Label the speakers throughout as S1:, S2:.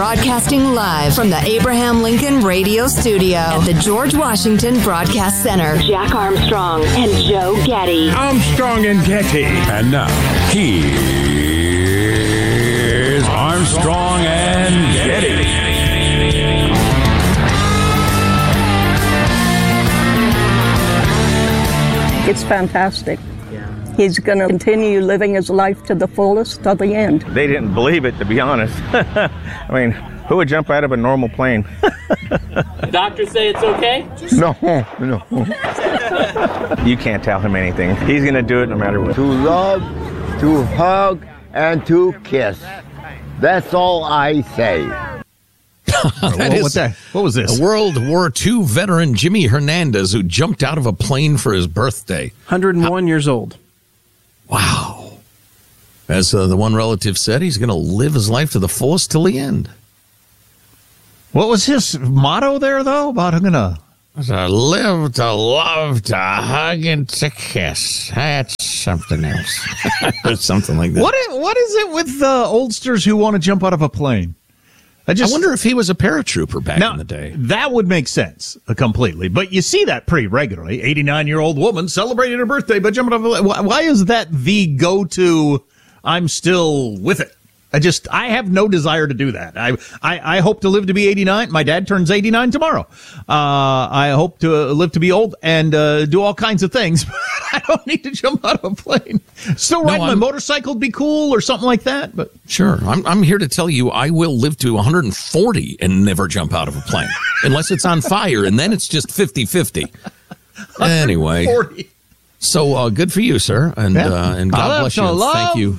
S1: Broadcasting live from the Abraham Lincoln Radio Studio at the George Washington Broadcast Center. Jack Armstrong and Joe Getty.
S2: Armstrong and Getty.
S3: And now, here's Armstrong and Getty.
S4: It's fantastic. He's going to continue living his life to the fullest, to the end.
S5: They didn't believe it, to be honest. I mean, who would jump out of a normal plane?
S6: The doctors say it's okay?
S5: No. You can't tell him anything. He's going to do it no matter what.
S7: To love, to hug, and to kiss. That's all I say.
S8: What was this?
S9: A World War II veteran, Jimmy Hernandez, who jumped out of a plane for his birthday.
S8: 101 years old.
S9: Wow. As the one relative said, he's going to live his life to the fullest till the end.
S8: What was his motto there, though, about I'm going to...
S9: To live, to love, to hug, and to kiss. That's something else. Something like that.
S8: What is it with oldsters who want to jump out of a plane? I
S9: wonder if he was a paratrooper back in the day.
S8: That would make sense completely. But you see that pretty regularly. 89-year-old woman celebrating her birthday by jumping off a plane. Why is that the go-to, I'm still with it? I have no desire to do that. I hope to live to be 89. My dad turns 89 tomorrow. I hope to live to be old and do all kinds of things. But I don't need to jump out of a plane. Still riding my motorcycle would be cool or something like that. But
S9: sure, I'm here to tell you I will live to 140 and never jump out of a plane unless it's on fire, and then it's just 50-50. Anyway, so good for you, sir, and God bless you. Thank you.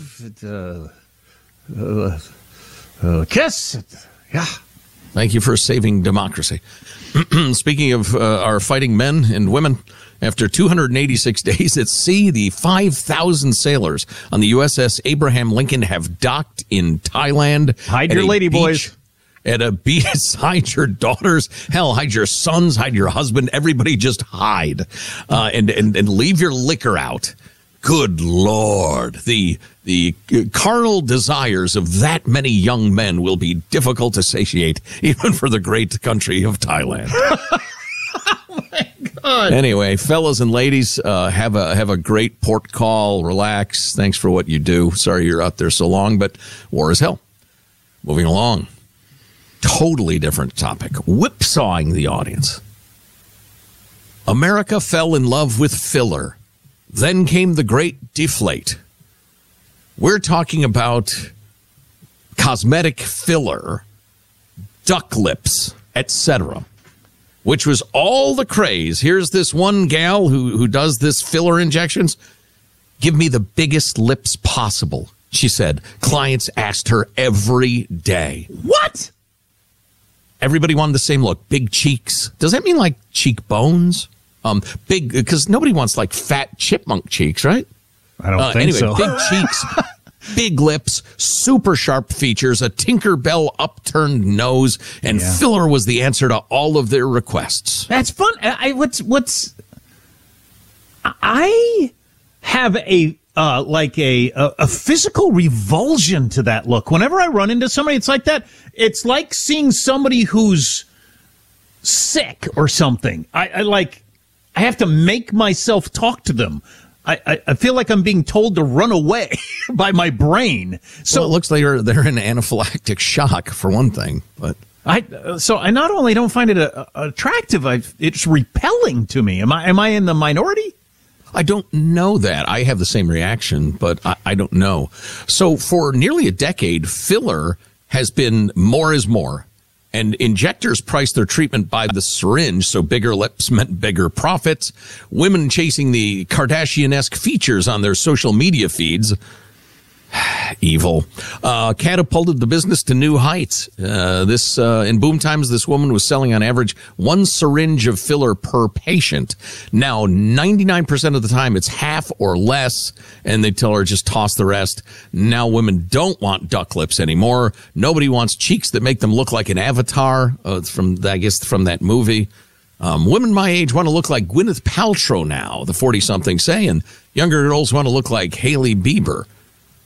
S8: Kiss. Yeah.
S9: Thank you for saving democracy. Speaking of our fighting men and women, after 286 days at sea, the 5,000 sailors on the USS Abraham Lincoln have docked in Thailand.
S8: Hide your lady boys.
S9: At a beach, hide your daughters. Hell, hide your sons, hide your husband. Everybody just hide and leave your liquor out. Good Lord, the carnal desires of that many young men will be difficult to satiate, even for the great country of Thailand.
S8: Oh my God!
S9: Anyway, fellas and ladies, have a great port call. Relax. Thanks for what you do. Sorry you're out there so long, but war is hell. Moving along. Totally different topic. Whipsawing the audience. America fell in love with filler. Then came the great deflate. We're talking about cosmetic filler, duck lips, etc., which was all the craze. Here's this one gal who does this filler injections. Give me the biggest lips possible, she said. Clients asked her every day.
S8: What?
S9: Everybody wanted the same look. Big cheeks. Does that mean like cheekbones? Big, because nobody wants like fat chipmunk cheeks, right?
S8: I don't think so.
S9: Big cheeks, big lips, super sharp features, a Tinkerbell upturned nose, and filler was the answer to all of their requests.
S8: That's fun. I have a physical revulsion to that look. Whenever I run into somebody, it's like that. It's like seeing somebody who's sick or something. I have to make myself talk to them. I feel like I'm being told to run away by my brain. So
S9: it looks like they're in anaphylactic shock for one thing. But
S8: I not only don't find it attractive, it's repelling to me. Am I in the minority?
S9: I don't know that. I have the same reaction, but I don't know. So for nearly a decade, filler has been more is more. And injectors priced their treatment by the syringe, so bigger lips meant bigger profits. Women chasing the Kardashian-esque features on their social media feeds. Evil. Catapulted the business to new heights. In boom times, this woman was selling on average 1 syringe of filler per patient. Now, 99% of the time, it's half or less, and they tell her just toss the rest. Now, women don't want duck lips anymore. Nobody wants cheeks that make them look like an avatar from that movie. Women my age want to look like Gwyneth Paltrow now, the 40-something say, and younger girls want to look like Hailey Bieber.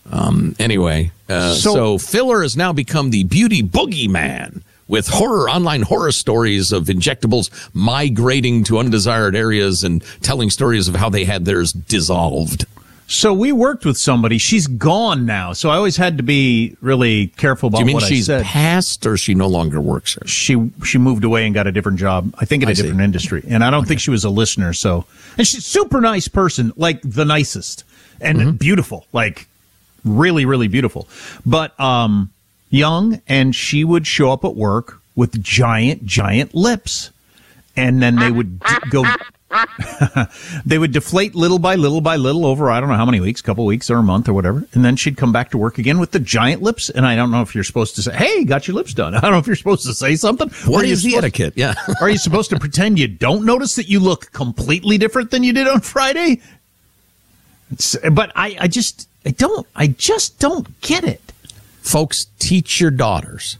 S9: Anyway, so filler has now become the beauty boogeyman, with online horror stories of injectables migrating to undesired areas and telling stories of how they had theirs dissolved.
S8: So we worked with somebody. She's gone now, so I always had to be really careful about what I said.
S9: Do you mean she's passed, or she no longer works here?
S8: She moved away and got a different job, I think in a different industry. And I don't think she was a listener, so. And she's a super nice person, like the nicest. And beautiful, like really, really beautiful. But young, and she would show up at work with giant lips. And then they would go... they would deflate little by little over, I don't know how many weeks, couple weeks or a month or whatever. And then she'd come back to work again with the giant lips. And I don't know if you're supposed to say, hey, got your lips done. I don't know if you're supposed to say something.
S9: What is the etiquette? Yeah.
S8: Are you supposed to pretend you don't notice that you look completely different than you did on Friday? But I just don't get it.
S9: Folks, teach your daughters.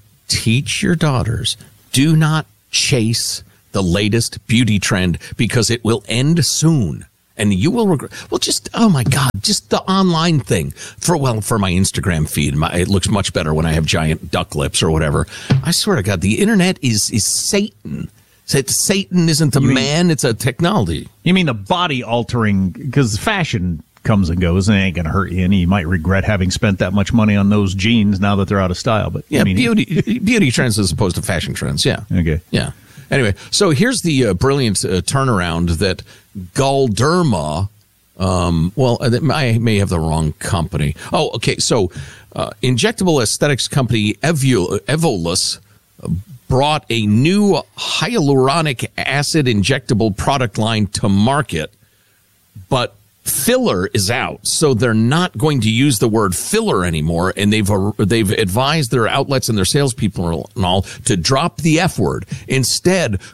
S9: Do not chase the latest beauty trend, because it will end soon and you will regret. Well, oh my God, just the online thing for my Instagram feed. It looks much better when I have giant duck lips or whatever. I swear to God, the internet is Satan. Satan isn't a man, it's a technology.
S8: You mean the body altering, because fashion comes and goes and it ain't going to hurt you, and you might regret having spent that much money on those jeans now that they're out of style. But
S9: yeah, beauty trends as opposed to fashion trends. Yeah.
S8: Okay.
S9: Yeah. Anyway, so here's the brilliant turnaround that Galderma, I may have the wrong company. Oh, okay. So injectable aesthetics company Evolus brought a new hyaluronic acid injectable product line to market, but filler is out, so they're not going to use the word filler anymore, and they've advised their outlets and their salespeople and all to drop the F word. Instead,